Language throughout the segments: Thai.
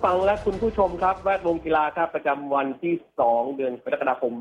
ฟังและคุณผู้ชมครับแวดวงกีฬาครับประจำวันที่2เดือนกรกฎาคม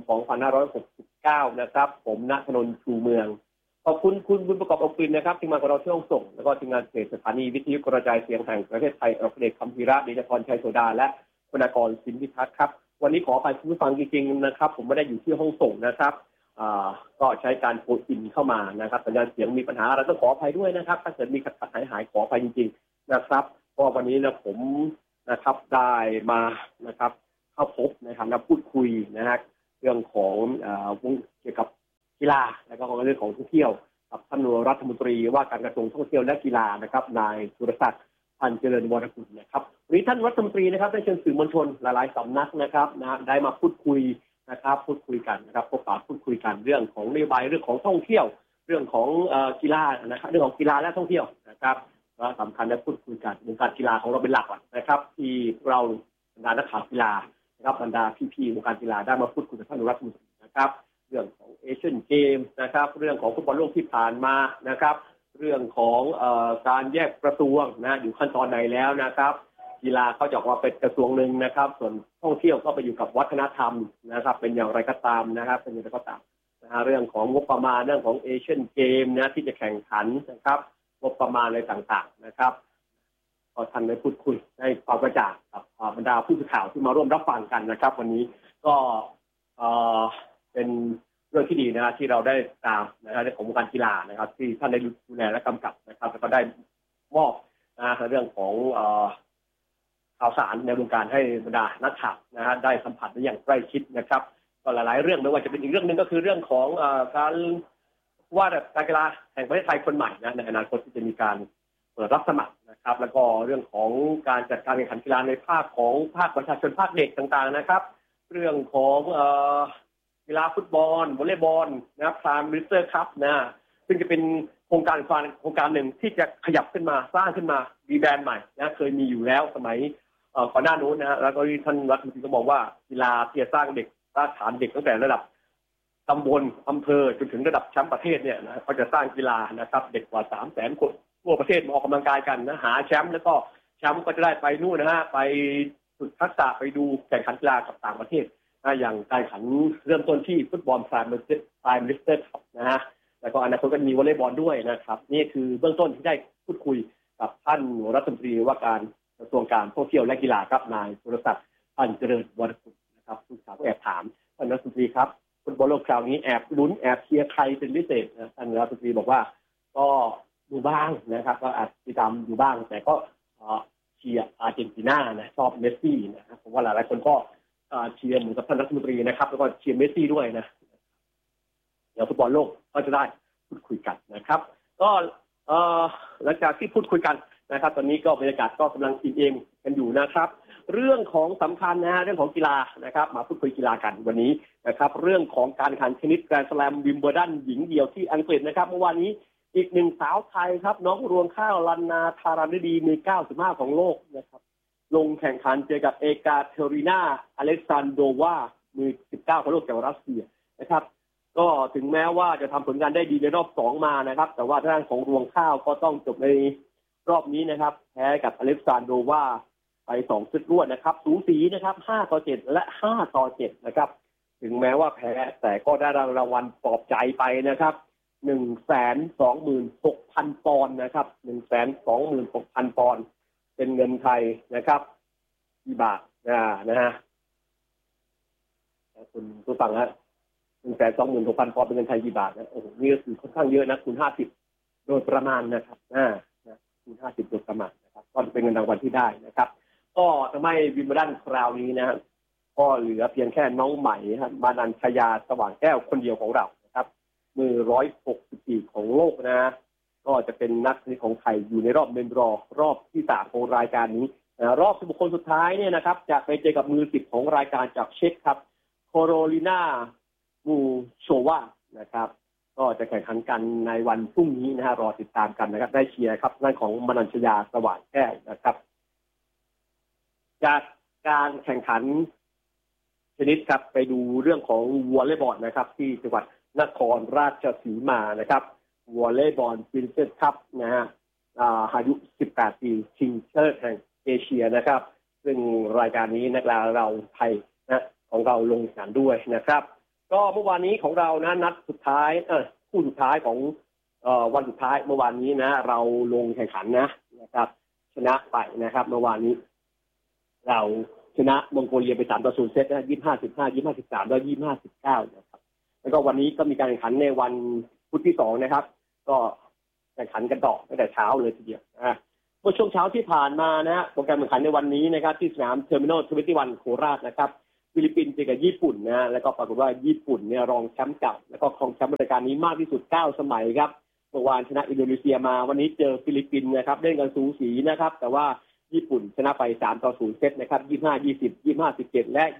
2569นะครับผมณธนนท์ชูเมืองขอบคุณคุณบุญประกอบอปินนะครับที่มากับเราที่ห้องส่งแล้วก็ทีมงานเพจสถานีวิทยุกระจายเสียงแห่งประเทศไทยอัครเดชคำพีระเดชพรชัยโสดาและวรรณกรสินพิทักษ์ครับวันนี้ขออภัยคุณผู้ฟังจริงๆนะครับผมไม่ได้อยู่ที่ห้องส่งนะครับก็ใช้การโฟนอินเข้ามานะครับสัญญาณเสียงมีปัญหาอะไรต้องขออภัยด้วยนะครับถ้าเกิดมีขัดหายขออภัยจริงๆนะครับเพราะวันนี้นะผมนะครับได้มานะครับเข้าพบนะครับและพูดคุยนะฮะเรื่องของเกี่ยวกับกีฬาแล้วก็เรื่องของท่องเที่ยวกับท่านรัฐมนตรีว่าการกระทรวงท่องเที่ยวและกีฬานะครับนายสุรศักดิ์พันเจริญวรกุลนะครับวันนี้ท่านรัฐมนตรีนะครับได้เชิญสื่อมวลชนหลายๆสำนักนะครับได้มาพูดคุยนะครับพูดคุยกันนะครับพบปะพูดคุยกันเรื่องของนโยบายเรื่องของท่องเที่ยวเรื่องของกีฬานะครับเรื่องของกีฬาและท่องเที่ยวนะครับก็สำคัญได้พูดคุยกันวงการกีฬาของเราเป็นหลักนะครับที่เราบรรดานักข่าวกีฬานะครับบรรดาพี่ๆวงการกีฬาได้มาพูดคุยกับท่านรัฐมนตรีนะครับเรื่องของเอเชียนเกมนะครับเรื่องของฟุตบอลโลกที่ผ่านมานะครับเรื่องของการแยกกระทรวงนะอยู่ขั้นตอนไหนแล้วนะครับกีฬาเขาจะออกมาเป็นกระทรวงหนึ่งนะครับส่วนท่องเที่ยวก็ไปอยู่กับวัฒนธรรมนะครับเป็นอย่างไรก็ตามนะครับเป็นอย่างไรก็ตามนะเรื่องของงบประมาณเรื่องของเอเชียนเกมนะที่จะแข่งขันนะครับงบประมาณอะไรต่างๆนะครับก็ท่านได้พูดคุยให้ความกระจ่างกับบรรดาผู้สื่อข่าวที่มาร่วมรับฟังกันนะครับวันนี้ก็เป็นเรื่องที่ดีนะที่เราได้ตามนะครับในของวงการกีฬานะครับที่ท่านได้ดูแลและกำกับนะครับแล้วก็ได้มอบเรื่องของข่าวสารในวงการให้บรรดานักข่าวนะฮะได้สัมผัสได้อย่างใกล้ชิดนะครับก็หลายๆเรื่องไม่ว่าจะเป็นอีกเรื่องนึงก็คือเรื่องของการว่าการกีฬาแห่งประเทศไทยคนใหม่นะในอนาคตที่จะมีการเปิดรับสมัครนะครับแล้วก็เรื่องของการจัดการแข่งขันกีฬาในภาคของภาคประชาชนภาคเด็กต่างๆนะครับเรื่องของกีฬาฟุตบอลวอลเลย์บอลนะครับพรามมิสเตอร์คัพนะซึ่งจะเป็นโครงการหนึ่งที่จะขยับขึ้นมาสร้างขึ้นมารีแบรนด์ใหม่นะเคยมีอยู่แล้วสมัยก่อนหน้านู้นนะฮะแล้วก็ท่านรัฐมนตรีก็บอกว่ากีฬาที่จะสร้างเด็กรากฐานเด็กตั้งแต่ระดับตำบลอำเภอจนถึงระดับแชมป์ประเทศเนี่ยนะเขาจะสร้างกีฬานะครับเด็กกว่า 300,000 คนทั่วประเทศมาออกกำลังกายกันนะหาแชมป์แล้วก็แชมป์ก็จะได้ไปนู่นนะฮะไปฝึกทักษะไปดูแข่งขันกีฬากับต่างประเทศนะอย่างการแข่งขันเริ่มต้นที่ฟุตบอลพรายมิสเตอร์คัพนะฮะแล้วก็อนาคตก็มีวอลเลย์บอลด้วยนะครับนี่คือเบื้องต้นที่ได้พูดคุยกับท่านรัฐมนตรีว่าการกระทรวงการท่องเที่ยวและกีฬาครับนายสุรศักดิ์พันเจริญวรกุลนะครับผู้สื่อข่าวก็แอบถามท่านรัฐมนตรีครับฟุตบอลโลกคราวนี้แอบลุ้นแอบเชียร์ใครเป็นพิเศษนะท่านรัฐมนตรีบอกว่าก็ดูบ้างนะครับก็อาจติดตามอยู่บ้างแต่ก็เชียร์อาร์เจนตินานะชอบเมสซี่นะครับผมว่าหลายๆคนก็เชียร์เหมือนกับท่านรัฐมนตรีนะครับแล้วก็เชียร์เมสซี่ด้วยนะเดี๋ยวฟุตบอลโลกก็จะได้พูดคุยกันนะครับก็หลังจากที่พูดคุยกันนะครับตอนนี้ก็บรรยากาศก็กำลังอินเอมกันอยู่นะครับเรื่องของสำคัญนะฮะเรื่องของกีฬานะครับมาพูดคุยกีฬากันวันนี้นะครับเรื่องของการแข่งขันเทนนิสแกรนด์สแลมวิมเบิลดันหญิงเดี่ยวที่อังกฤษนะครับเมื่อวานนี้อีกหนึ่งสาวไทยครับน้องรวงข้าวลันนาธารฤดีมือ95ของโลกนะครับลงแข่งขันเจอกับเอกาเทรินาอเล็กซานโดวามือ19ของโลกจากรัสเซียนะครับก็ถึงแม้ว่าจะทำผลงานได้ดีในรอบ2มานะครับแต่ว่าทางด้านของรวงข้าวก็ต้องจบในรอบนี้นะครับแพ้กับอเล็กซานโดวาไป2 เซตรวดนะครับสูสีนะครับ5-7และ5-7นะครับถึงแม้ว่าแพ้แต่ก็ได้รางวัลปลอบใจไปนะครับ 126,000 ปอนด์นะครับ 126,000 ปอนด์เป็นเงินไทยนะครับกี่บาทนะฮะคุณผู้ฟังฮะ 126,000 ปอนด์เป็นเงินไทยกี่บาทนะโอ้โหนี่ก็คือค่อนข้างเยอะนะคูณ50โดยประมาณนะครับคูณ50โดยประมาณนะครับก็เป็นเงินรางวัลที่ได้นะครับก็ทำให้วิมเบิลดันคราวนี้นะก็เหลือเพียงแค่น้องใหม่ครับมานันชยาสว่างแก้วคนเดียวของเรานะครับมือ164ของโลกนะก็จะเป็นนักเทนนิสของไทยอยู่ในรอบเมนรอรอบที่3ของรายการนี้รอบ16คนสุดท้ายเนี่ยนะครับจะไปเจอกับมือ10ของรายการจากเช็กครับโคโรลินามูโชวานะครับก็จะแข่งขันกันในวันพรุ่งนี้นะฮะรอติดตามกันนะครับได้เชียร์ครับนั่นของมานันชยาสว่างแก้วนะครับจากการแข่งขันเทนนิสครับไปดูเรื่องของวอลเลย์บอลนะครับที่จังหวัดนครราชสีมานะครับวอลเลย์บอลปรินเซสคัพนะฮะอายุ18 ปีชิงเชิดแห่งเอเชียนะครับซึ่งรายการนี้นักกีฬาเราไทยนะของเราลงสนามด้วยนะครับก็เมื่อวานนี้ของเรานะนัดสุดท้ายคู่สุดท้ายของวันสุดท้ายเมื่อวานนี้นะเราลงแข่งขันนะครับชนะไปนะครับเมื่อวานนี้เราชนะมองโกเลียไป3-0เซตนะ25-15 25-13แล้ว25-19นะครับแล้วก็วันนี้ก็มีการแข่งขันในวันพุธที่2นะครับก็แข่งขันกันต่อตั้งแต่เช้าเลยทีเดียวเมื่อช่วงเช้าที่ผ่านมานะโปรแกรมแข่งขันในวันนี้นะครับที่สนามเทอร์มินอล21โคราชนะครับฟิลิปปินส์เจอกับญี่ปุ่นนะแล้วก็ปรากฏว่าญี่ปุ่นเนี่ยรองแชมป์เก่าแล้วก็ครองแชมป์รายการนี้มากที่สุด9สมัยครับเมื่อวานชนะอินโดนีเซียมาวันนี้เจอฟิลิปปินส์นะครับเล่นกันสูสีนะครับแต่ว่าญี่ปุ่นชนะไป3-0เซตนะครับ25-20 25-17และ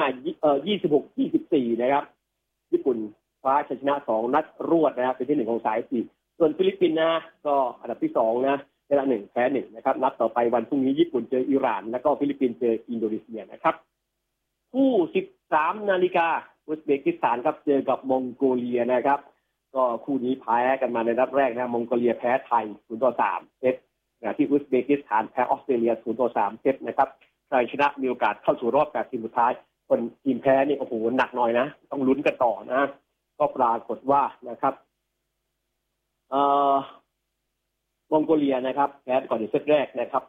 26-24นะครับญี่ปุ่นคว้าชัยชนะ2นัดรวดนะครับเป็นที่1ของสาย4ส่วนฟิลิปปินส์นะก็อันดับที่2นะชนะ1แพ้1นะครับนัดต่อไปวันพรุ่งนี้ญี่ปุ่นเจออิหร่านแล้วก็ฟิลิปปินส์เจออินโดนีเซียนะครับคู่ 13 นาฬิกาอุซเบกิสถานครับเจอกับมองโกเลียนะครับก็คู่นี้แพ้กันมาในนัดแรกนะมองโกเลียแพ้ไทย0-3เซตที่อุซเบกิสถานแพ้ออสเตรเลีย0-3เซตนะครับใครชนะมีโอกาสเข้าสู่รอบ8ทีมสุดท้ายคนทีมแพ้นี่โอ้โหหนักหน่อยนะต้องลุ้นกันต่อนะก็ปรากฏว่านะครับมองโกเลียนะครับแพ้ก่อนในเซตแรกนะครับ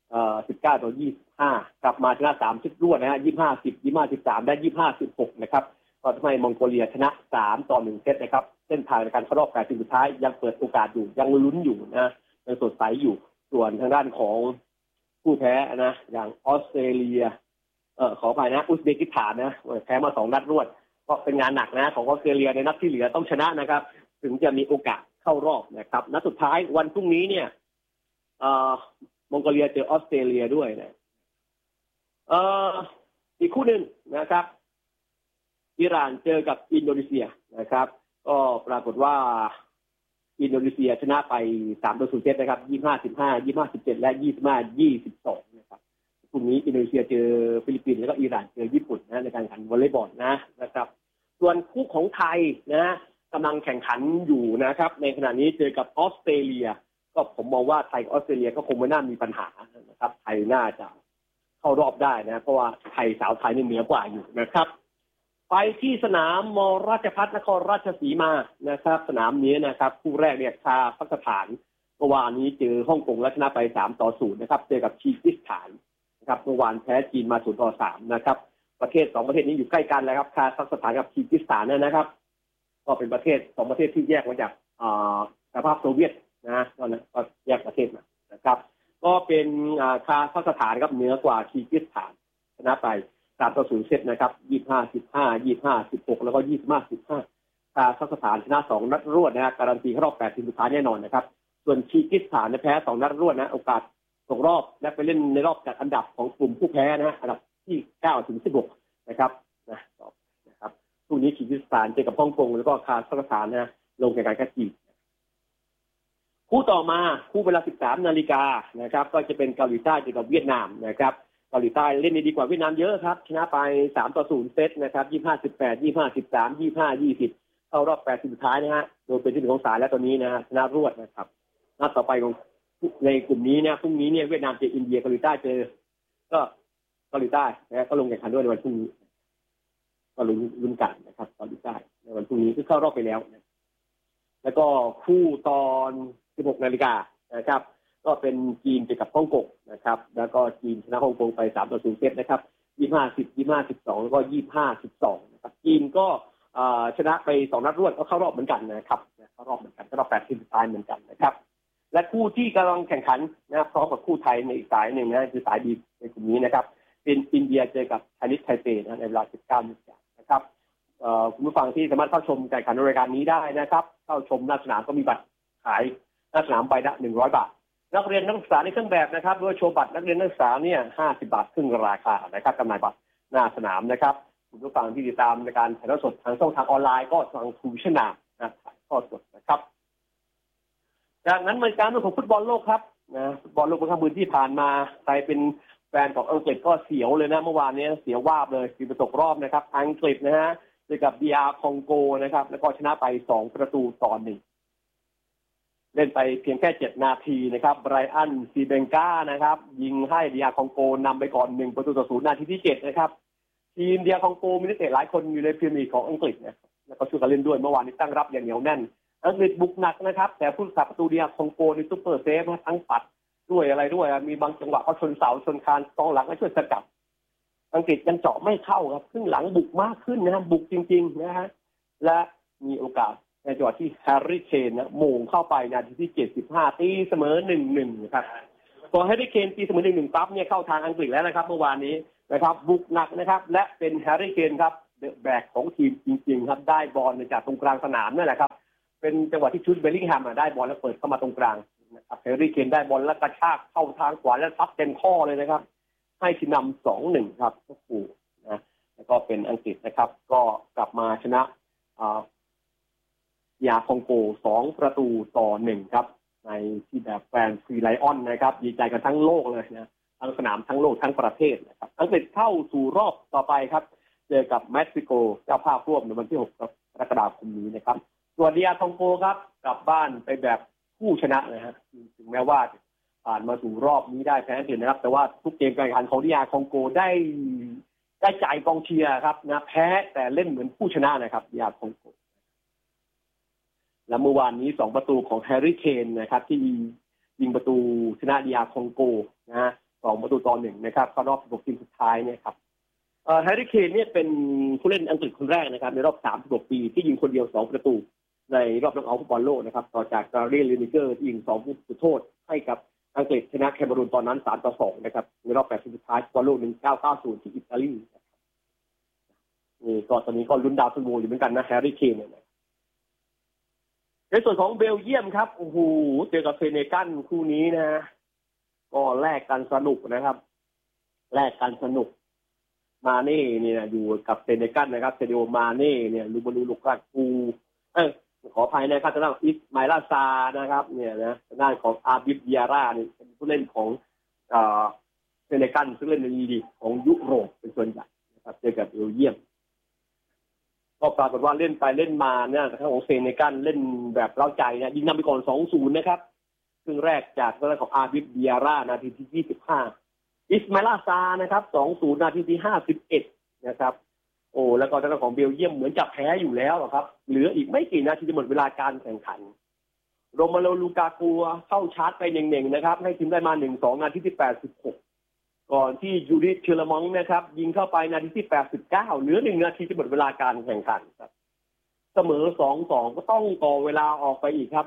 19-25กลับมาชนะ3เซตรวดนะฮะ25-10 25-13และ25-16นะครับก็ทำให้มองโกเลียชนะ3-1เซตนะครับเส้นทางในการเข้ารอบ8ทีมสุดท้ายยังเปิดโอกาสอยู่ยังลุ้นอยู่นะยังสดใสอยู่ส่วนทางด้านของผู้แพ้นะอย่างออสเตรเลียขออภัยนะอุซเบกิสถานนะแพ้มา2นัดรวดก็เป็นงานหนักนะของออสเตรเลียในนัดที่เหลือต้องชนะนะครับถึงจะมีโอกาสเข้ารอบนะครับนัดสุดท้ายวันพรุ่งนี้เนี่ยมองโกเลียเจอออสเตรเลียด้วยนะอีกคู่หนึ่งนะครับอิหร่านเจอกับอินโดนีเซียนะครับก็ปรากฏว่าอินโดนีเซียชนะไป3-0เซตนะครับ25-15 25-17และ25-22นะครับพรุ่งนี้อินโดนีเซียเจอฟิลิปปินส์แล้วก็อิหร่านเจอญี่ปุ่นนะในการแข่งขันวอลเลย์บอลนะครับส่วนคู่ของไทยนะกำลังแข่งขันอยู่นะครับในขณะนี้เจอกับออสเตรเลียก็ผมมองว่าไทยกับออสเตรเลียก็คงไม่น่ามีปัญหานะครับไทยน่าจะเข้ารอบได้นะเพราะว่าไทยสาวไทยนี่เหนือกว่าอยู่นะครับไปที่สนามมราชภัฏนครราชสีมานะครับสนามนี้นะครับคู่แรกเนี่ยคาซัคสถานเมื่อวานนี้เจอฮ่องกงและชนะไป3-0นะครับเจอกับคีร์กิสถานนะครับเมื่อวานแพ้จีนมา0-3นะครับประเทศ2ประเทศนี้อยู่ใกล้กันเลยครับคาซัคสถานกับคีร์กิสถานนะครับก็เป็นประเทศ2ประเทศที่แยกมาจากสหภาพโซเวียตนะตอนนั้นก็แยกประเทศมานะครับก็เป็นคาซัคสถานครับเหนือกว่าคีร์กิสถานชนะไป3-0เซตนะครับ25-15 25-16แล้วก็25-15คาซัคสถานชนะ2นัดรวดนะการันตีเข้ารอบ8ทีมสุดท้ายแน่นอนนะครับส่วนคีร์กิสถานแพ้2นัดรวดนะโอกาสตกรอบและไปเล่นในรอบจัดอันดับของกลุ่มผู้แพ้นะอันดับที่9-16นะครับนะครับคู่นี้คีร์กิสถานเจอกับฮ่องกงแล้วก็คาซัคสถานนะลงแข่งขันกับจีนคู่ต่อมาคู่เวลา 13 นาฬิกานะครับก็จะเป็นเกาหลีใต้เจอกับเวียดนามนะครับเกาหลีใต้เล่นดีกว่าเวียดนามเยอะครับชนะไป3-0เซตนะครับ25-18 25-13 25-20เข้ารอบ8ทีมสุดท้ายนะฮะโดยเป็นที่1ของสายแล้วตอนนี้นะฮะชนะรวดนะครับนัดต่อไปของในกลุ่มนี้เนี่ยพรุ่งนี้เนี่ยเวียดนามเจออินเดียเกาหลีใต้เจอก็เกาหลีใต้นะก็ลงแข่งขันด้วยในวันพรุ่งนี้ก็ลุ้นกันนะครับเกาหลีใต้ในวันพรุ่งนี้ที่เข้ารอบไปแล้วนะแล้วก็คู่ตอน 16 นาฬิกานะครับก็เป็นจีนเจอกับฮ่องกงนะครับแล้วก็จีนชนะฮ่องกงไป3-0เซตนะครับ25-10 25-12แล้วก็25-12นะครับจีนก็ชนะไป2นัดรวดก็เข้ารอบเหมือนกันนะครับเข้ารอบเหมือนกันเข้ารอบ8ทีมสุดท้ายเหมือนกันนะครับและคู่ที่กำลังแข่งขันนะพร้อมกับคู่ไทยในอีกสายหนึ่งนะคือสาย B ในกลุ่มนี้นะครับเป็นอินเดียเจอกับไทยไทเปนะในเวลา 19 นาฬิกานะครับคุณผู้ฟังที่สามารถเข้าชมการแข่งขันรายการนี้ได้นะครับเข้าชมหน้าสนามก็มีบัตรขายหน้าสนามใบละ100 บาทนักเรียนนักศึกษาในเครื่องแบบนะครับโดยโชว์บัตรนักเรียนนักศึกษาเนี่ย50 บาทครึ่งราคานะครับจำหน่ายบัตรหน้าสนามนะครับคุณผู้ฟังที่ติดตามในการถ่ายทอดสดทางช่องทางออนไลน์ก็ทางทูชนาถ่ายทอดสดนะครับจากนั้นเหมือนกันเรื่องของฟุตบอลโลกครับนะฟุตบอลโลกประจำปีที่ผ่านมาใครเป็นแฟนของอังกฤษก็เสียวเลยนะเมื่อวานนี้เสียววาบเลยคือไปตกรอบนะครับอังกฤษนะฮะเจอกับ DR คองโกนะครับแล้วก็ชนะไป2-1 เล่นไปเพียงแค่7 นาทีนะครับไบรอันซีเบงกานะครับยิงให้ดีอาร์คองโกนำไปก่อน1-0นาทีที่7นะครับทีมดีอาร์คองโกมีนักเตะหลายคนอยู่ในพรีเมียร์ลีกของอังกฤษนะแล้วก็ช่วยกันเล่นด้วยเมื่อวานนี้ตั้งรับอย่างเหนียวแน่นอังกฤษบุกหนักนะครับแต่ผู้รักษาประตูดีอาร์คองโกในซุปเปอร์เซฟทั้งปัดด้วยอะไรด้วยมีบางจังหวะเขาชนเสาชนคานกองหลังก็ช่วยสกัดอังกฤษยังเจาะไม่เข้าครับครึ่งหลังบุกมากขึ้นนะครับบุกจริงๆนะฮะและมีโอกาสในจังหวะที่แฮร์รี่เคนนะโมงเข้าไปนาทีที่75ตีเสมอ 1-1 ครับพอแฮร์รี่เคนตีเสมอ 1-1 ปั๊บเนี่ยเข้าทางอังกฤษแล้วนะครับเมื่อวานนี้นะครับบุกหนักนะครับและเป็นแฮร์รี่เคนครับแบกของทีมจริงๆครับได้บอลจากตรงกลางสนามนั่นแหละครับเป็นจังหวะที่ชุดเบลลิงแฮมได้บอลแล้วเปิดเข้ามาตรงกลางนะครับแฮร์รี่เคนได้บอลแล้วกระชากเข้าทางขวาแล้วซัดเต็มข้อเลยนะครับให้ทีมนำ 2-1 ครับโอ้โหนะแล้วก็เป็นอังกฤษนะครับก็กลับมาชนะยาคองโก2-1ครับในที่แบบแฟนฟรีไลออนนะครับดีใจกันทั้งโลกเลยนะทั้งสนามทั้งโลกทั้งประเทศนะครับอังกฤษเข้าสู่รอบต่อไปครับเจอกับเม็กซิโกเจ้าภาพร่วมในวันที่6 กรกฎาคมนี้นะครับส่วนดีอาร์คองโกครับกลับบ้านไปแบบผู้ชนะนะฮะถึงแม้ว่าผ่านมาสู่รอบนี้ได้แพ้เพียงนะครับแต่ว่าทุกเกมการแข่งขันของดีอาร์คองโกได้ใจกองเชียร์ครับนะแพ้แต่เล่นเหมือนผู้ชนะนะครับดีอาร์คองโกและเมื่อวานนี้2 ประตูของแฮร์รี่เคนนะครับที่ยิงประตูชนะดีอาร์คองโกนะฮะ2-1นะครับเข้ารอบ16 ทีมสุดท้ายเนี่ยครับแฮร์รี่เคนเนี่ยเป็นผู้เล่นอังกฤษคนแรกนะครับในรอบ36 ปีที่ยิงคนเดียว2 ประตูในรอบน็อกเอาท์ฟุตบอลโลกนะครับต่อจากการี ลินิเกอร์ที่ยิง2 ลูกจุดโทษให้กับอังกฤษชนะแคเมรูนตอนนั้น3-2นะครับในรอบ8 ทีมสุดท้ายฟุตบอลโลก1990ที่อิตาลีนี่ก็ตอนนี้ก็ลุ้นดาวซันโวอยู่เหมือนกันนะแฮร์รี่เคนเนี่ยในส่วนของเบลเยียมครับโอ้โหเจอกับเซเนกัลคู่นี้นะก็แลกกันสนุกนะครับแลกกันสนุกมาเน่เนี่ยอยู่กับเซเนกัลนะครับเซเดียมาเน่เนี่ยลูบาลูลูกากูขออภัยนะครับทางด้านอิสมาอิลาซานะครับเนี่ยนะทางด้านของอาบิบดิอาร่าเนี่ยเป็นผู้เล่นของเซเนกัลซึ่งเล่นในลีกของยุโรปเป็นส่วนใหญ่นะครับเจอกับเบลเยียมก็ปรากฏว่าเล่นไปเล่นมาเนี่ยทางของเซเนกัลเล่นแบบเร้าใจนะยิงนำไปก่อน 2-0 นะครับครึ่งแรกจากทางด้านของอาบิบดิอาร่านาทีที่25อิสมาอิลาซานะครับ 2-0 นาทีที่51นะครับโอ้แล้วก็ทางด้านของเบลเยียมเหมือนจะแพ้อยู่แล้วครับเหลืออีกไม่กี่นาทีจะหมดเวลาการแข่งขันโรมาโลลูกากูเข้าชาร์จไปเน่งๆนะครับให้ทีมได้มา 1-2 นาทีที่86ก่อนที่ยูริเชลมองนะครับยิงเข้าไปนาทีที่89เหลือ1 นาทีจะหมดเวลาการแข่งขันครับเสมอ 2-2 ก็ต้องต่อเวลาออกไปอีกครับ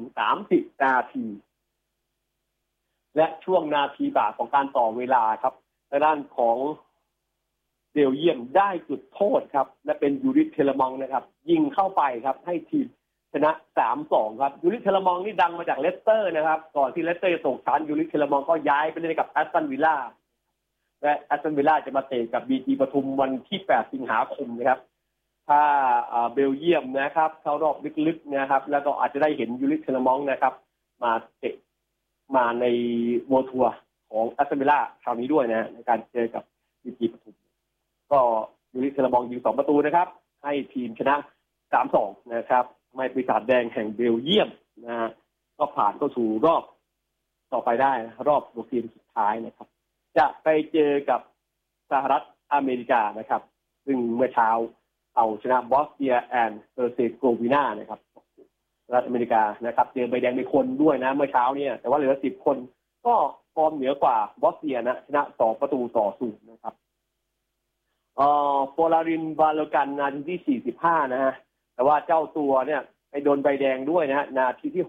30 นาทีและช่วงนาทีบ่ายของการต่อเวลาครับในด้านของเบลเยียมได้จุดโทษครับและเป็นยูริเชลมองนะครับยิงเข้าไปครับให้ทีมชนะ 3-2 ครับยูริเชลมองนี่ดังมาจากเลสเตอร์นะครับก่อนที่เลสเตอร์จะตกชั้นยูริเชลมองก็ย้ายไปเล่นกับแอสตันวิลล่าและแอสตันวิลล่าจะมาเตะกับบีจีปทุมวันที่8 สิงหาคมนะครับถ้าเบลเยียมนะครับเข้ารอบลึกๆนะครับแล้วก็อาจจะได้เห็นยูริเชลมองนะครับมาเตะมาในโวทัวร์ของแอสตันวิลล่าคราวนี้ด้วยนะในการเจอกับบีจีปทุมก็ยูริเชลมองยิง2 ประตูนะครับให้ทีมชนะ 3-2 นะครับไม่ปีศาจแดงแห่งเบลเยียมนะฮะก็ผ่านเข้าสู่รอบต่อไปได้รอบ16 ทีมสุดท้ายนะครับจะไปเจอกับสหรัฐอเมริกานะครับซึ่งเมื่อเช้าเอาชนะบอสเนียแอนด์เฮอร์เซโกวีนานะครับสหรัฐอเมริกานะครับเจอใบแดงในคนด้วยนะเมื่อเช้าเนี่ยแต่ว่าเหลือ10 คนก็ฟอร์มเหนือกว่าบอสเนียนะชนะ2-0 นะครับโปลารินบาโลกันนาทีที่45นะฮะแต่ว่าเจ้าตัวเนี่ยไปโดนใบแดงด้วยนะฮะนาทีที่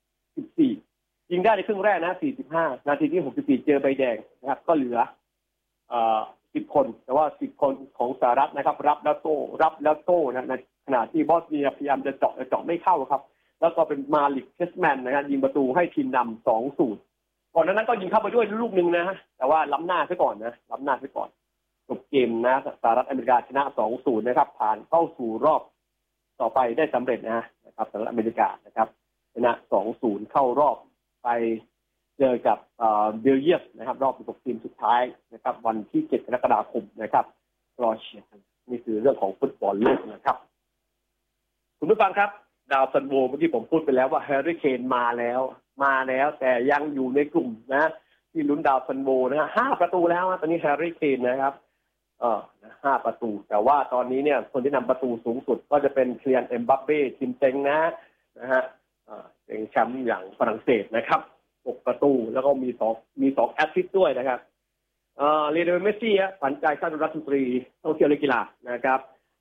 64ยิงได้ในครึ่งแรกนะ45นาทีที่64เจอใบแดงนะครับก็เหลือ10 คนแต่ว่า10 คนของสหรัฐนะครับรับแล้วโต้นะในขณะที่บอสเนียพยายามจะเจาะไม่เข้าครับแล้วก็เป็นมาลิกเชสแมนนะครับยิงประตูให้ทีมนำ 2-0 ก่อนนั้นก็ยิงเข้าไปด้วยลูกนึงนะฮะแต่ว่าล้ำหน้าซะก่อนจบเกมนะสหรัฐอเมริกาชนะ 2-0 นะครับผ่านเข้าสู่รอบต่อไปได้สำเร็จนะครับสหรัฐอเมริกานะครับชนะ 2-0 เข้ารอบไปเจอกับเบลเยียมนะครับรอบ16 ทีมสุดท้ายนะครับวันที่7 กรกฎาคมนะครับรอเชียร์กันนี่คือเรื่องของฟุตบอลโลกนะครับคุณผู้ฟังครับดาวซันโวเมื่อกี้ผมพูดไปแล้วว่าแฮร์รี่เคนมาแล้วแต่ยังอยู่ในกลุ่มนะที่ลุ้นดาวซันโวนะฮะ5 ประตูแล้วตอนนี้แฮร์รี่เคนนะครับ5 ประตูแต่ว่าตอนนี้เนี่ยคนที่นำประตูสูงสุดก็จะเป็นเคลียนเอ็มบัปเป้ทีมเต็งนะฮะเป็นแชมป์อย่างฝรั่งเศสนะครับ6 ประตูแล้วก็มี2แอสซิสต์ด้วยนะครับเรียนโดยเมสซี่ขวัญใจชาติรัฐมนตรีท่องเที่ยวและกีฬานะครับ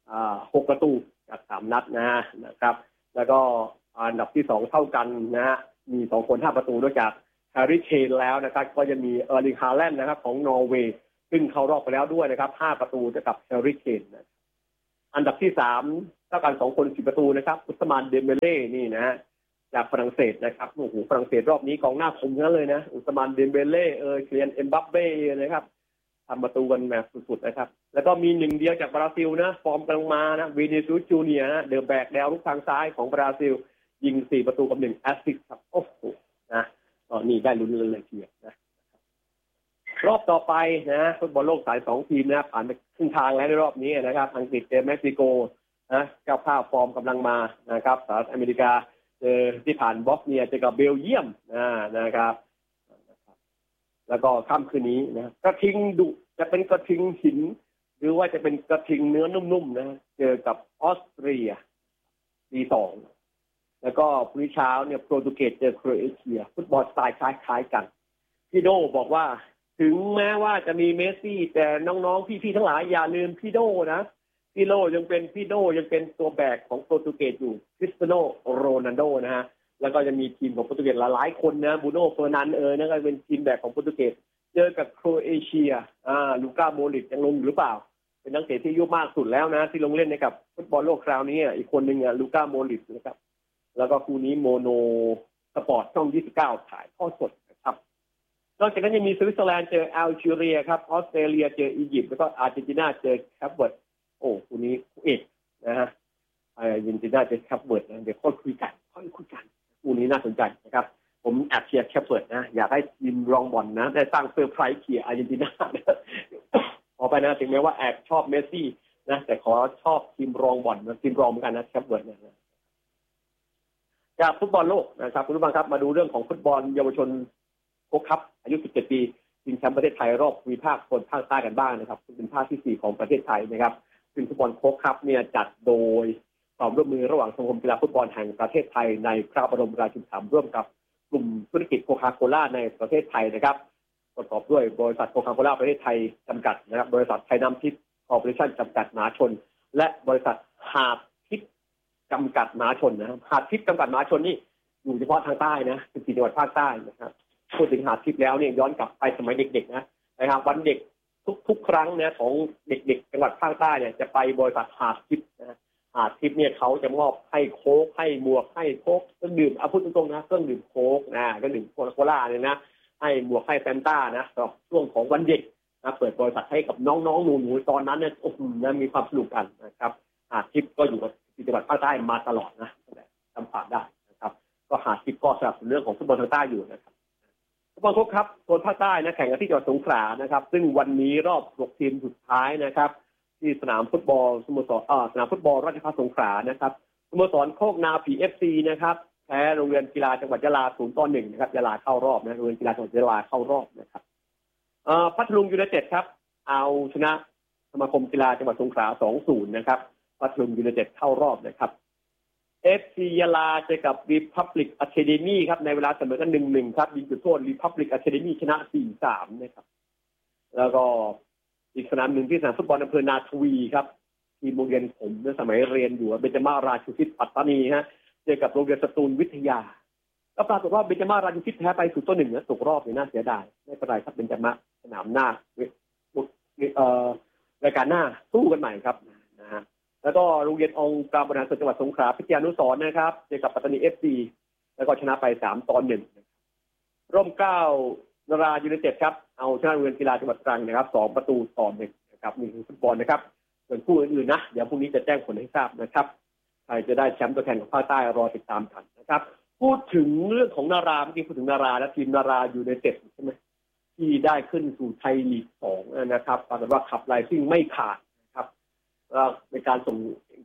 6 ประตูจาก3 นัดนะครับแล้วก็อันดับที่2เท่ากันนะฮะมี2 คน5 ประตูด้วยจากแฮร์รี่เคนแล้วนะครับก็จะมีเออร์ลิง ฮาแลนด์นะครับของนอร์เวย์ซึ่งเข้ารอบไปแล้วด้วยนะครับ5 ประตูกับแฮร์รี่เคนนะอันดับที่3เท่ากัน2 คน10 ประตูนะครับอุสมานเดมเบเล่นี่นะฮะจากฝรั่งเศสนะครับโอ้โหฝรั่งเศสรอบนี้กองหน้าคมทั้งนั้นเลยนะอุสมานเดมเบเล่เคลียนเอ็มบัปเป้นะครับทำประตูกันแบบสุดๆนะครับแล้วก็มี1 เดียวจากบราซิลนะฟอร์มกำลังมานะวินิซิอุสจูเนียร์เดอะแบกแนวลุกทางซ้ายของบราซิลยิง4 ประตูกับ1 แอสซิสต์ครับโอ้โหนะตอนนี้ได้ลุ้นเลยทีเดียวนะรอบต่อไปนะฟุตบอลโลกสาย2 ทีมนะผ่านไปครึ่งทางแล้วในรอบนี้นะครับอังกฤษเจอเม็กซิโกนะเจ้าภาพฟอร์มกำลังมานะครับสหรัฐอเมริกาเจอที่ผ่านบอสเนียเจอกับเบลเยียมนะครับแล้วก็ค่ำคืนนี้นะกระทิงดุจะเป็นกระทิงหินหรือว่าจะเป็นกระทิงเนื้อนุ่มๆนะเจอกับออสเตรียตี2แล้วก็พรุ่งนี้เช้าเนี่ยโปรตุเกสเจอโครเอเชียฟุตบอลสไตล์คล้ายๆกันพี่โดบอกว่าถึงแม้ว่าจะมีเมสซี่แต่น้องๆพี่ๆทั้งหลายอย่าลืมพี่โดนะพี่โดยังเป็นตัวแบกของโปรตุเกสอยู่คริสเตียโนโรนัลโดนะฮะแล้วก็จะมีทีมของโปรตุเกสหลายคนนะบูโน่เฟอร์นันนะก็เป็นทีมแบกของโปรตุเกสเจอกับโครเอเชียลูก้าโมดริชยังลงหรือเปล่าเป็นนักเตะที่อายุมากสุดแล้วนะที่ลงเล่นในกับฟุตบอลโลกคราวนี้อีกคนนึงลูก้าโมดริชนะครับแล้วก็คู่นี้โมโนสปอร์ตช่อง29ถ่ายทอดสดนะครับนอกจากนั้นยังมีสวิตเซอร์แลนด์เจอแอลจีเรียครับออสเตรเลียเจออียิปต์แล้วก็อาร์เจนตินาเจอแคปเวิร์ดโอ้คู่นี้คู่เอกนะฮะอาร์เจนตินาเจอแคปเวิร์ดนะเดี๋ยวค่อยคุยกันคู่นี้น่าสนใจนะครับผมแอบเชียร์แคปเวิร์ดนะอยากให้ทีมรองบอลนะได้สร้างเซอร์ไพรส์เขี่ยอาร์เจนตินาขอไปนะถึงแม้ว่าแอบชอบเมสซี่นะแต่ขอชอบทีมรองบอลนะทีมรองเหมือนกันนะแคปเวิร์ดนะจากฟุตบอลโลกนะครับคุณผู้ฟังครับมาดูเรื่องของฟุตบอลเยาวชนโค้ชคัพอายุ17 ปีชิงแชมป์ประเทศไทยรอบภูมิภาคโซนภาคใต้กันบ้างนะครับเป็นภาคที่4ของประเทศไทยนะครับซึ่งฟุตบอลโค้ชคัพเนี่ยจัดโดยความร่วมมือระหว่างสมาคมกีฬาฟุตบอลแห่งประเทศไทยในพระบรมราชูปถัมภ์ร่วมกับกลุ่มธุรกิจโคคาโคล่าในประเทศไทยนะครับประกอบด้วยบริษัทโคคาโคล่าประเทศไทยจำกัดนะครับบริษัทไทยน้ำทิพย์คอร์ปอเรชั่นจำกัดมหาชนและบริษัทหาดทิพย์จำกัดมหาชนนะครับหาดทิพย์จำกัดมหาชนนี่อยู่เฉพาะทางใต้นะ14 จังหวัดภาคใต้นะครับพูดถึงหาดทิพย์แล้วเนี่ยย้อนกลับไปสมัยเด็กๆนะครับวันเด็กทุกครั้งนะของเด็กๆจังหวัดภาคใต้เนี่ยจะไปบริษัทหาดทิพย์นะหาดทิพย์เนี่ยเขาจะมอบให้โค้กให้หมวกให้โค้กเครื่องดื่มพูดตรงๆนะเครื่องดื่มโค้กเครื่องดื่มโคคาโคล่าเนี่ยนะให้หมวกให้แฟนต้านะสำหรับช่วงของวันเด็กนะเปิดบริษัทให้กับน้องๆหนูๆตอนนั้นเนี่ยโอ้โหมีความสนุกกันนะครับหาดทิพย์ก็อยู่กับจังหวัดภาคใต้มาตลอดนะจำฝากได้นะครับก็หาดทิพย์ก็สนับสนุนเรื่องของฟุตบอลทางใต้อยู่นะครับฟุตบอลโค้ชครับโซนภาคใต้นะแข่งกันที่จังหวัดสงขลานะครับซึ่งวันนี้รอบ6 ทีมสุดท้ายนะครับที่สนามฟุตบอลสโมสรสนามฟุตบอลราชภัฏสงขลานะครับสโมสรโคกนาผี FC นะครับแพ้โรงเรียนกีฬาจังหวัดยะลา0-1นะครับยะลาเข้ารอบนะโรงเรียนกีฬาจังหวัดยะลาเข้ารอบนะครับพัทลุงยูไนเต็ดครับเอาชนะสมาคมกีฬาจังหวัดสงขลา 2-0 นะครับพัทลุงยูไนเต็ดเข้ารอบนะครับFC ยะลาเจอกับ Republic Academy ครับในเวลาเสมอกัน 1-1 ครับยิงจุดโทษ Republic Academy ชนะ 4-3 นะครับแล้วก็อีกสนามหนึ่งที่สนามฟุตบอลอำเภอนาทวีครับทีมโรงเรียนผมในสมัยเรียนอยู่เบญจมาราชูทิศปัตตานีฮะเจอกับโรงเรียนสตูลวิทยาก็ปรากฏว่าเบญจมาราชูทิศแพ้ไป0-1นะตกรอบเนี่ยน่าเสียดายไม่เป็นไรครับเบญจมาสนามหน้ารายการหน้าสู้กันใหม่ครับนะฮะแล้วก็โรงเรียนองค์การบริหารส่วนจังหวัดสงขลาพิทยานุสรณ์นะครับเจอกับปัตตานี FC แล้วก็ชนะไป3-1ร่มเกล้านรายูไนเต็ดครับเอาชนะโรงเรียนกีฬาจังหวัดตรังนะครับ2-1นะครับนี่คือฟุตบอลนะครับส่วนคู่อื่นๆนะเดี๋ยวพรุ่งนี้จะแจ้งผลให้ทราบนะครับใครจะได้แชมป์ตัวแทนของภาคใต้รอติดตามกันนะครับพูดถึงเรื่องของนาราเมื่อกี้พูดถึงนาราและทีมนารายูไนเต็ดใช่ไหมที่ได้ขึ้นสู่ไทยลีก2นะครับปรากฏว่าขับไลซิ่งไม่ขาดนะครับในการส่ง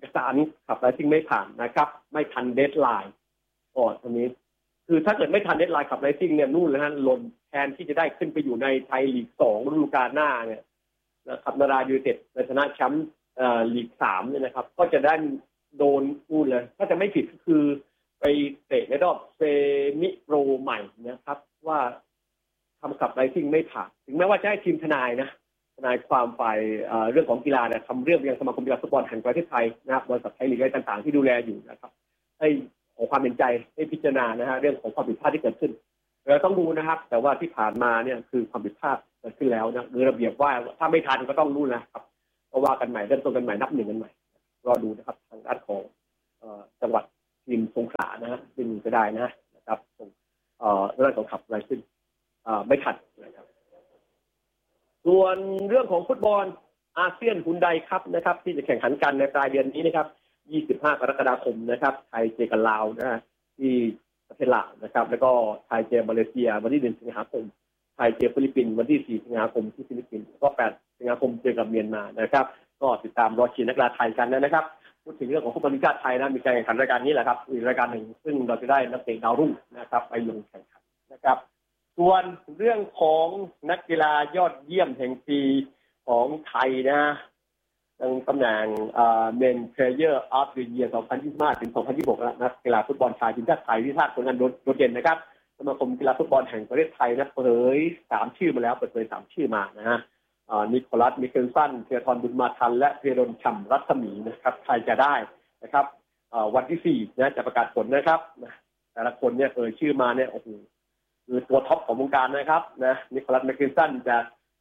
อกสารขับไลซิ่งไม่ผ่านนะครับไม่ทันเดดไลน์ก่อนตรงนี้คือถ้าเกิดไม่ทันเดดไลน์ขับไลซิ่งเนี่ยนู่นเลยฮะหล่นแทนที่จะได้ขึ้นไปอยู่ในไทยลีก2ฤดูกาลหน้าเนี่ยนะครับนารายูไนเต็ดในฐานะแชมป์ลีก3เนี่ยนะครับก็จะได้โดนนู่นเลยถ้าจะไม่ผิดก็คือไปเตะในรอบเซมิโปรใหม่นะครับว่าทำขับไลซิ่งไม่ผ่านถึงแม้ว่าจะให้ทีมทนายนะทนายความฝ่ายเรื่องของกีฬาเนี่ยทำเรื่องไปยังสมาคมกีฬาฟุตบอลแห่งประเทศไทยนะครับบริษัทไทยลีกอะไรต่างๆที่ดูแลอยู่นะครับให้ขอความเป็นใจให้พิจารณานะฮะเรื่องของความผิดพลาดที่เกิดขึ้นเราต้องดูนะครับแต่ว่าที่ผ่านมาเนี่ยคือความผิดพลาดเกิดขึ้นแล้วนะหรือระเบียบว่าถ้าไม่ทันก็ต้องรู้นะครับก็ว่ากันใหม่เริ่มต้นกันใหม่นับหนึ่งกันใหม่รอดูนะครับทางด้านของจังหวัดทีมสงขลานะฮะซึ่งก็ได้นะครับเรื่องของขับไลซิ่งไม่ทันนะครับส่วนเรื่องของฟุตบอลอาเซียนฮุนไดครับนะครับที่จะแข่งขันกันในปลายเดือนนี้นะครับ25 กรกฎาคมนะครับไทยเจอกับลาวนะฮะที่ประเทศลาวนะครับแล้วก็ไทยเจอมาเลเซียวันที่1 สิงหาคมไทยเจอฟิลิปปินส์วันที่4 สิงหาคมที่ฟิลิปปินส์แล้วก็8 สิงหาคมเจอกับเมียนมานะครับก็ติดตามรอเชียร์นักกีฬาไทยกันนะครับพูดถึงเรื่องของฟุตบอลทีมชาติไทยนะมีการแข่งขันรายการนี้แหละครับอีกรายการหนึ่งซึ่งเราจะได้นักเตะดาวรุ่งนะครับไปลงแข่งขันนะครับส่วนเรื่องของนักกีฬายอดเยี่ยมแห่งปีของไทยนะตำแหน่งMen Player of the Year 2025 ถึง 2026 แล้วนักกีฬาฟุตบอลชายทีมชาติไทยที่สร้างผลงานโดดเด่นนะครับสมาคมกีฬาฟุตบอลแห่งประเทศไทยนะเผย3 ชื่อมาแล้วเปิดเผย3 ชื่อมานะฮะนิโคลัสมิเคลสันเทียทรบุญมาทันและเพรนฉ่ำรัศมีนะครับใครจะได้นะครับวันที่4นะจะประกาศผลนะครับแต่ละคนเนี่ยชื่อมาเนี่ยโอ้โหคือตัวท็อปของวงการนะครับนะนิโคลัสมิเคลสันจาก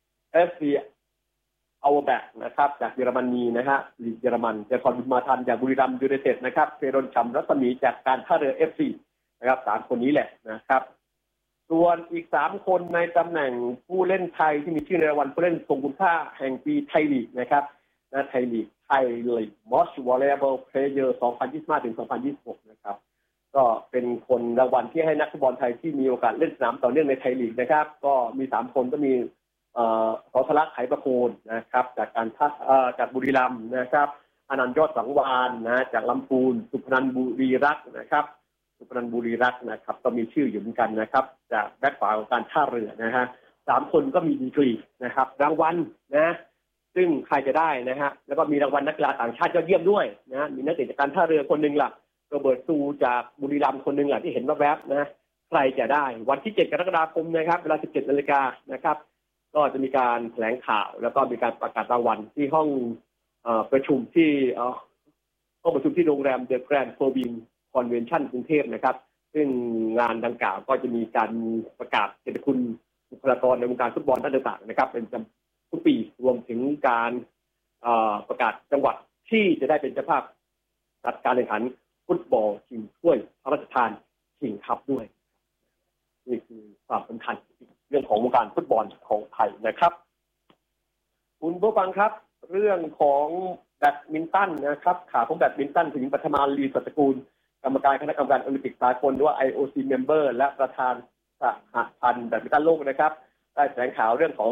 FC เอาแบกนะครับจากเยอรมนีนะฮะลีกเยอรมันเทียทรบุญมาทันจากบุรีรัมย์ยูไนเต็ดนะครับเพรนฉ่ำรัศมีจากการท่าเรือ FC นะครับ3 คนนี้แหละนะครับส่วนอีก3 คนในตำแหน่งผู้เล่นไทยที่มีชื่อในรางวัลผู้เล่นทรงคุณค่าแห่งปีไทยลีกนะครับไทยลีกMost Valuable Player 2025 ถึง 2026 นะครับก็เป็นคนรางวัลที่ให้นักฟุตบอลไทยที่มีโอกาสเล่นสนามต่อเนื่องในไทยลีกนะครับก็มี3 คนก็มีสอทลักษ์ ไหประโคนนะครับจากบุรีรัมย์นะครับอนันต์ยอดสังวาลนะจากลำพูนสุพนันท์บุรีรักษ์นะครับสุพนันท์บุรีรักษ์นะครับก็มีชื่ออยู่เหมือนกันนะครับจากแบ็คขวาของการท่าเรือนะฮะ3 คนก็มีดีกรีนะครับรางวัลนะซึ่งใครจะได้นะฮะแล้วก็มีรางวัลนักกีฬาต่างชาติยอดเยี่ยมด้วยนะมีนักเตะจากการท่าเรือคนนึงล่ะโรเบิร์ตซูจากบุรีรัมย์คนนึงล่ะที่เห็นแวบๆนะใครจะได้วันที่7 กรกฎาคมนะครับเวลา 17 นาฬิกานะครับก็จะมีการแถลงข่าวแล้วก็มีการประกาศรางวัลที่ห้องประชุมที่ห้องประชุมที่โรงแรมเดอะแกรนด์โฟร์วิงคอนเวนชั่นกรุงเทพนะครับซึ่งงานดังกล่าวก็จะมีการประกาศเกียรติคุณบุคลากรในวงการฟุตบอลต่างๆนะครับเป็นทุกปีรวมถึงการประกาศจังหวัดที่จะได้เป็นเจ้าภาพจัดการแข่งขันฟุตบอลชิงถ้วยพระราชทานชิงคัพด้วยนี่คือความสำคัญเรื่องของวงการฟุตบอลของไทยนะครับคุณผู้ฟังครับเรื่องของแบดมินตันนะครับข่าวของแบดมินตันถึงปัทมาลีสัตกูลกรรมการคณะกรรมการโอลิมปิกสากลหรือว่า IOC Member และประธานสหพันธ์แบดมินตันโลกนะครับได้แถลงข่าวเรื่องของ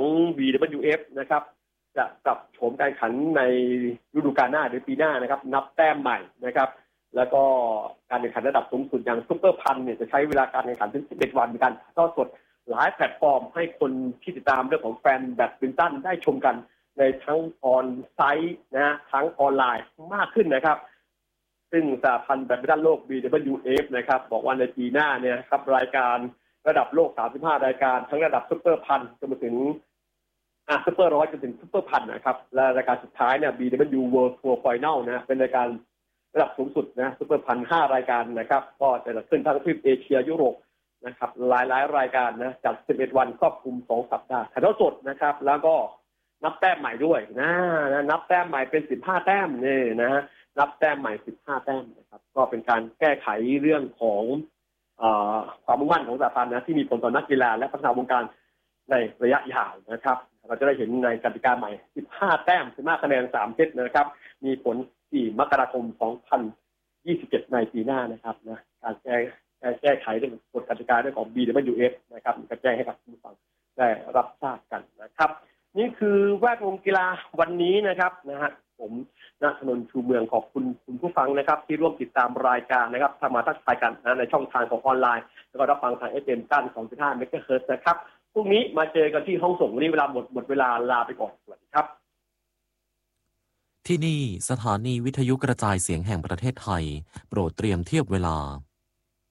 BWF นะครับจะปรับโฉมการแข่งขันในฤดูกาลหน้าหรือปีหน้านะครับนับแต้มใหม่นะครับแล้วก็การแข่งขันระดับสูงสุดอย่างซุปเปอร์พันเนี่ยจะใช้เวลาการแข่งขันถึง11 วันในการถ่ายทอดสดหลายแพลตฟอร์มให้คนที่ติดตามเรื่องของแฟนแบดมินตันได้ชมกันในทั้งออนไซต์นะทั้งออนไลน์มากขึ้นนะครับซึ่งสหพันธ์แบดมินตันโลก BWF นะครับบอกว่าในปีหน้าเนี่ยครับรายการระดับโลก35 รายการทั้งระดับซุปเปอร์พันจนถึงซุปเปอร์100จนถึงซุปเปอร์พันนะครับและรายการสุดท้ายเนี่ย BW World Tour Final นะเป็นรายการระดับสูงสุดนะซุปเปอร์พัน5 รายการนะครับก็จะจัดขึ้นทั้งทวีปเอเชียยุโรปนะครับหลายรายการนะจัด11 วันครอบคลุม2 สัปดาห์ถ่ายทอดสดนะครับแล้วก็นับแต้มใหม่ด้วยนะนับแต้มใหม่เป็น15 แต้มนี่นะฮะนับแต้มใหม่15 แต้มนะครับก็เป็นการแก้ไขเรื่องของความมุ่งมั่นของสหพันธ์นะที่มีผลต่อนักกีฬาและพัฒนาวงการในระยะยาวนะครับเราจะได้เห็นในกติกาใหม่15 แต้ม15 คะแนน3 เซตนะครับมีผล4 มกราคม 2027 ในปีหน้านะครับนะการแก้ไขเรื่องกฎกติกาเรื่องของ BWF นะครับก็แจ้งให้กับผู้ฟังได้รับทราบกันนะครับนี่คือแวดวงกีฬาวันนี้นะครับนะฮะผมณถนนชูเมืองขอบคุณคุณผู้ฟังนะครับที่ร่วมติดตามรายการนะครับทำมาทักทายกันในช่องทางของออนไลน์แล้วก็รับฟังทาง FM 92.5 เมกะเฮิรตซ์นะครับพรุ่งนี้มาเจอกันที่ห้องส่งวันนี้เวลาหมดเวลาลาไปก่อนสวัสดีครับที่นี่สถานีวิทยุกระจายเสียงแห่งประเทศไทยโปรดเตรียมเทียบเวลา